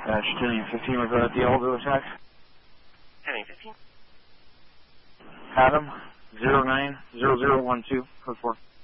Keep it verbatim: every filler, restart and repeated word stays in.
Uh, Shitinian fifteen, we're going at the Elville attack. Heading fifteen. Adam, zero nine zero zero one two, code four.